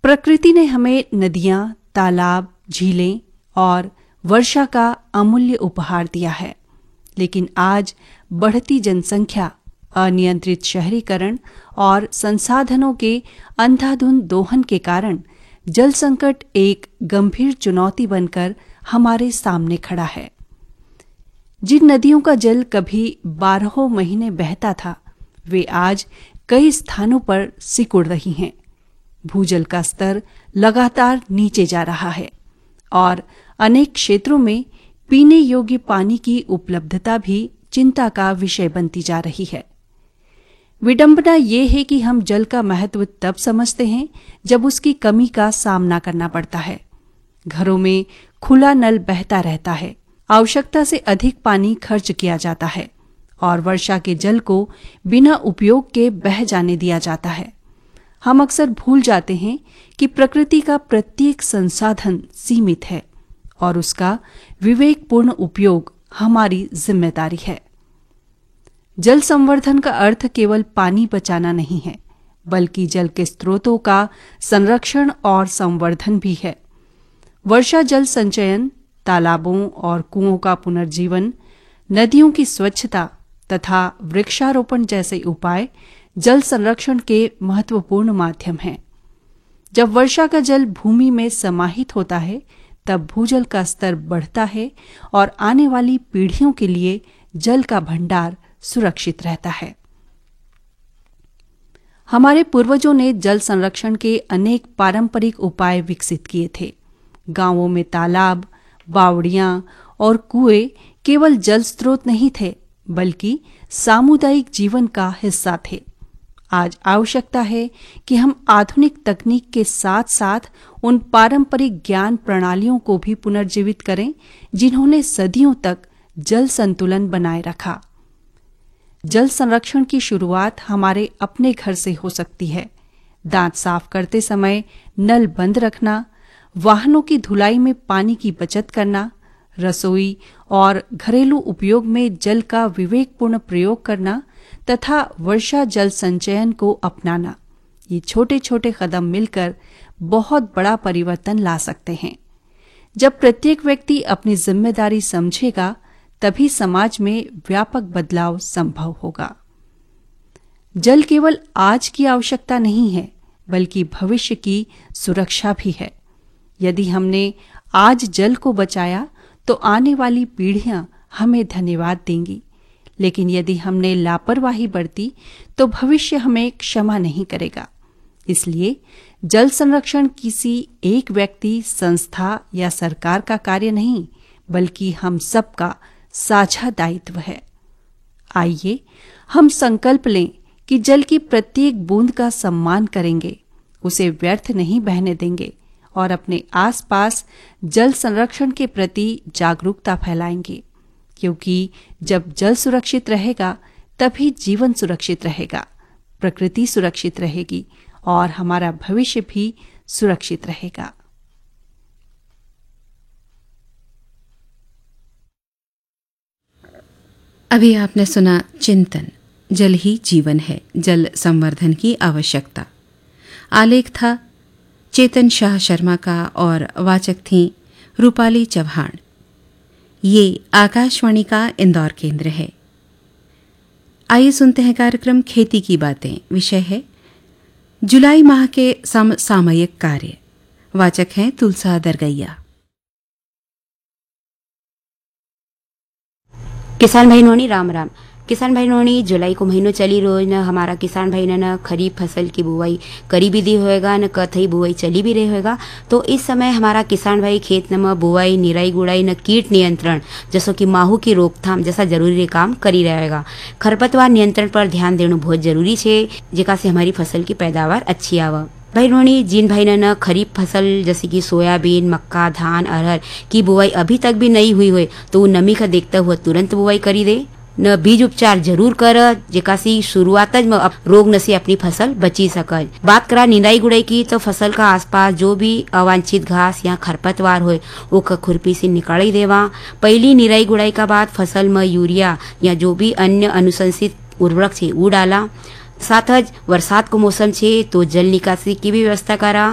प्रकृति ने हमें नदियाँ, तालाब, झीलें और वर्षा का अमूल्य उपहार दिया है, लेकिन आज बढ़ती जनसंख्या, अनियंत्रित शहरीकरण और संसाधनों के अंधाधुंध दोहन के कारण जल संकट एक गंभीर चुनौती बनकर हमारे सामने खड़ा है। जिन नदियों का जल कभी 12 महीने बहता था, वे आज कई स्थानों पर सिकुड़ रही हैं। भूजल का स्तर लगातार नीचे जा रहा है और अनेक क्षेत्रों में पीने योग्य पानी की उपलब्धता भी चिंता का विषय बनती जा रही है। विडंबना ये है कि हम जल का महत्व तब समझते हैं जब उसकी कमी का सामना करना पड़ता है। घरों में खुला नल बहता रहता है, आवश्यकता से अधिक पानी खर्च किया जाता है और वर्षा के जल को बिना उपयोग के बह जाने दिया जाता है। हम अक्सर भूल जाते हैं कि प्रकृति का प्रत्येक संसाधन सीमित है और उसका विवेकपूर्ण उपयोग हमारी जिम्मेदारी है। जल संवर्धन का अर्थ केवल पानी बचाना नहीं है, बल्कि जल के स्रोतों का संरक्षण और संवर्धन भी है। वर्षा जल संचयन, तालाबों और कुओं का पुनर्जीवन, नदियों की स्वच्छता तथा वृक्षारोपण जैसे उपाय जल संरक्षण के महत्वपूर्ण माध्यम हैं। जब वर्षा का जल भूमि में समाहित होता है, तब भूजल का स्तर बढ़ता है और आने वाली पीढ़ियों के लिए जल का भंडार सुरक्षित रहता है। हमारे पूर्वजों ने जल संरक्षण के अनेक पारंपरिक उपाय विकसित किए थे। गांवों में तालाब, बावड़ियां और कुएं केवल जल स्रोत नहीं थे, बल्कि सामुदायिक जीवन का हिस्सा थे। आज आवश्यकता है कि हम आधुनिक तकनीक के साथ साथ उन पारंपरिक ज्ञान प्रणालियों को भी पुनर्जीवित करें, जिन्होंने सदियों तक जल संतुलन बनाए रखा। जल संरक्षण की शुरुआत हमारे अपने घर से हो सकती है। दांत साफ करते समय नल बंद रखना, वाहनों की धुलाई में पानी की बचत करना, रसोई और घरेलू उपयोग में जल का विवेकपूर्ण प्रयोग करना तथा वर्षा जल संचयन को अपनाना, ये छोटे छोटे कदम मिलकर बहुत बड़ा परिवर्तन ला सकते हैं। जब प्रत्येक व्यक्ति अपनी जिम्मेदारी समझेगा, तभी समाज में व्यापक बदलाव संभव होगा। जल केवल आज की आवश्यकता नहीं है, बल्कि भविष्य की सुरक्षा भी है। यदि हमने आज जल को बचाया, तो आने वाली पीढ़ियां हमें धन्यवाद देंगी, लेकिन यदि हमने लापरवाही बरती, तो भविष्य हमें क्षमा नहीं करेगा। इसलिए जल संरक्षण किसी एक व्यक्ति, संस्था या सरकार का कार्य नहीं, बल्कि हम सबका साझा दायित्व है। आइए हम संकल्प लें कि जल की प्रत्येक बूंद का सम्मान करेंगे, उसे व्यर्थ नहीं बहने देंगे और अपने आसपास जल संरक्षण के प्रति जागरूकता फैलाएंगे, क्योंकि जब जल सुरक्षित रहेगा, तभी जीवन सुरक्षित रहेगा, प्रकृति सुरक्षित रहेगी और हमारा भविष्य भी सुरक्षित रहेगा। अभी आपने सुना चिंतन, जल ही जीवन है, जल संवर्धन की आवश्यकता। आलेख था चेतन शाह शर्मा का और वाचक थी रूपाली चौहान। ये आकाशवाणी का इंदौर केंद्र है। आइए सुनते हैं कार्यक्रम खेती की बातें। विषय है जुलाई माह के समसामयिक कार्य। वाचक हैं तुलसा दरगैया। किसान भाई राम राम। किसान भाई जुलाई को महीनों चली रोज न हमारा किसान भाई न खरीफ फसल की बुआई करी भी दी होएगा न कथई बुआई चली भी रही होएगा। तो इस समय हमारा किसान भाई खेत में बुआई, निराई गुड़ाई न कीट नियंत्रण जैसो कि माहू की रोकथाम जैसा जरूरी काम करी रहेगा। खरपतवार नियंत्रण पर ध्यान देना बहुत जरूरी है, जेका से हमारी फसल की पैदावार अच्छी आवा। भाई जिन भाई न खरीफ फसल जैसे कि सोयाबीन, मक्का, धान, अरहर की बुआई अभी तक भी नहीं हुई हो, तो वो नमी का देखता हुआ तुरंत बुआई करी दे। न बीज उपचार जरूर कर, जेकासी शुरुआत में रोग न से अपनी फसल बची सके। बात करा निराई गुड़ाई की, तो फसल का आसपास जो भी अवांछित घास या खरपतवार होए वो खुरपी से निकाल देवा। पहली निराई गुड़ाई का बाद फसल में यूरिया या जो भी अन्य अनुशंसित उर्वरक है वो डाला। साथ ही बरसात को मौसम छे तो जल निकासी की भी व्यवस्था करा।